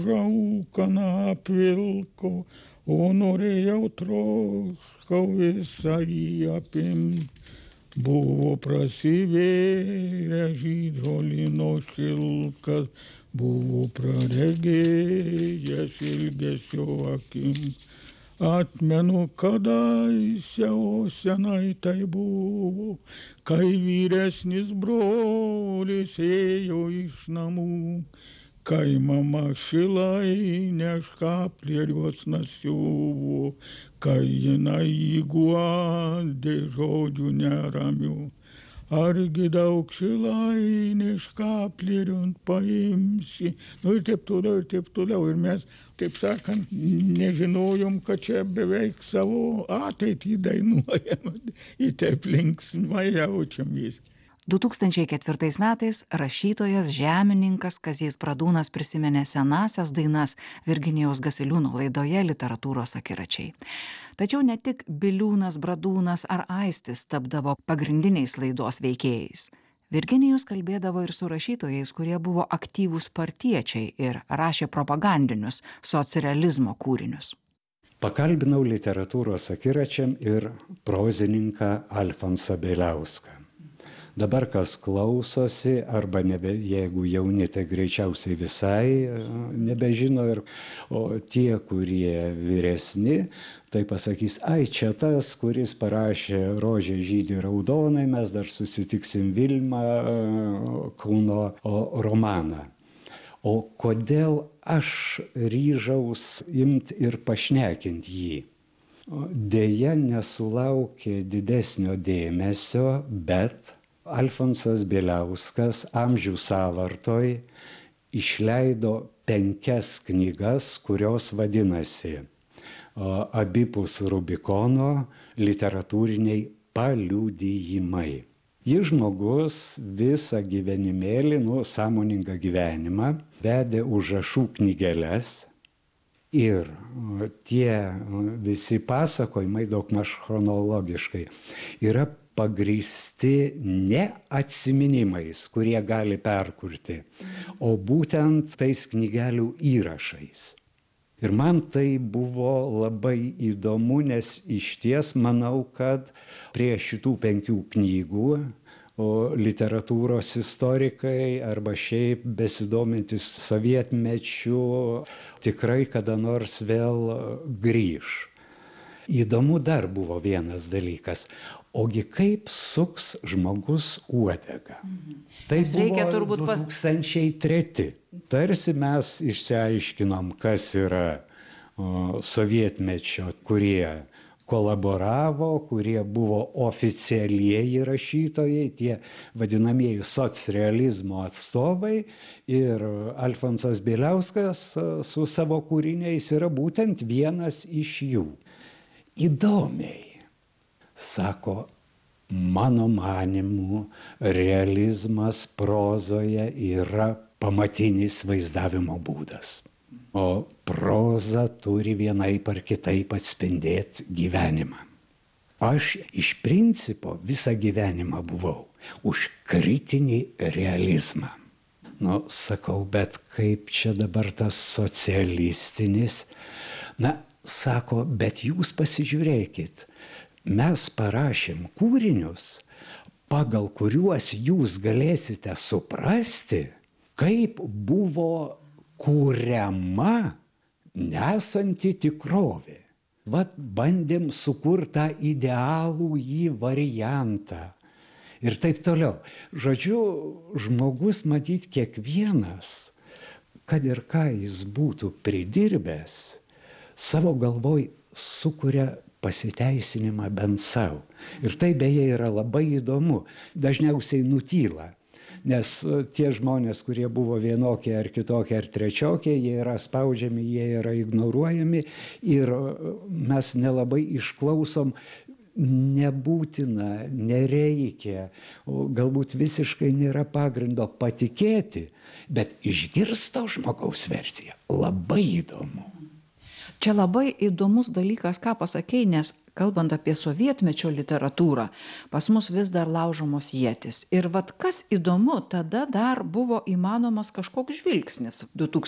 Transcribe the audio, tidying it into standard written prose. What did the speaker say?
žaukaną apvilko, o norėjau troškau visą jį apimt. Buvo prasivėrę žydro lino šilkas, buvo praregėjęs ilgesio akim. Atmenu kadaise, o senai tai buvo, kai vyresnis brolis ėjo iš namų, kai mama šilainę škaplieriuos nasiuvo, kai jinai įguodė žodžių neramių. Argi daug šilainė škaplieriun paimsi, nu ir taip toliau. Ir mes, taip sakant, nežinojom, kad čia beveik savo ateitį dainuojam, ir taip linksmai jaučiamės. 2004 metais rašytojas, žemininkas Kazys Bradūnas prisiminė senąsias dainas Virginijaus Gasiliūno laidoje Literatūros akiračiai. Tačiau ne tik Biliūnas, Bradūnas ar Aistis tapdavo pagrindiniais laidos veikėjais. Virginijus kalbėdavo ir su rašytojais, kurie buvo aktyvūs partiečiai ir rašė propagandinius socrealizmo kūrinius. Pakalbinau Literatūros akiračiam ir prozininką Alfonsą Bieliauską. Dabar kas klausosi, arba jeigu jauni, tai greičiausiai visai nebežino, o tie, kurie vyresni, tai pasakys, ai, čia tas, kuris parašė Rožė žydi raudonai, mes dar susitiksim Vilmą, Kauno romaną. O kodėl aš ryžaus imt ir pašnekint jį? Deja, nesulaukė didesnio dėmesio, bet Alfonsas Bieliauskas Amžių sąvartoj išleido 5 knygas, kurios vadinasi Abipus Rubikono literatūriniai paliudijimai. Jis žmogus visą gyvenimėlį, sąmoningą gyvenimą, vedė užrašų knygeles ir tie visi pasakojimai, daugmaž chronologiškai, yra pagrįsti ne atsiminimais, kurie gali perkurti, o būtent tais knygelių įrašais. Ir man tai buvo labai įdomu, nes išties manau, kad prie šitų 5 knygų literatūros istorikai arba šiaip besidomintis sovietmečiu tikrai kada nors vėl grįš. Įdomu dar buvo vienas dalykas. Ogi kaip suks žmogus uodegą. Tai buvo 2003. Tarsi mes išsiaiškinom, kas yra sovietmečio, kurie kolaboravo, kurie buvo oficialieji rašytojai, tie vadinamieji socrealizmo atstovai, ir Alfonsas Bieliauskas su savo kūriniais yra būtent vienas iš jų. Įdomiai. Sako, mano manymu, realizmas prozoje yra pamatinis vaizdavimo būdas. O proza turi vienaip ar kitaip atspindėti gyvenimą. Aš iš principo visą gyvenimą buvau už kritinį realizmą. Sakau, bet kaip čia dabar tas socialistinis? Sako, bet jūs pasižiūrėkit. Mes parašėm kūrinius, pagal kuriuos jūs galėsite suprasti, kaip buvo kuriama nesanti tikrovė. Bandėm sukurtą idealų jį variantą ir taip toliau. Žodžiu, žmogus matyt kiekvienas, kad ir ką jis būtų pridirbęs, savo galvoj sukuria pasiteisinimą bent savo. Ir tai beje yra labai įdomu. Dažniausiai nutyla, nes tie žmonės, kurie buvo vienokie ar kitokie ar trečiokie, jie yra spaudžiami, jie yra ignoruojami ir mes nelabai išklausom. Nebūtina, nereikia, galbūt visiškai nėra pagrindo patikėti, bet išgirsto žmogaus versiją. Labai įdomu. Čia labai įdomus dalykas, ką pasakei, nes kalbant apie sovietmečio literatūrą, pas mus vis dar laužomos ietis. Ir kas įdomu, tada dar buvo įmanomas kažkoks žvilgsnis.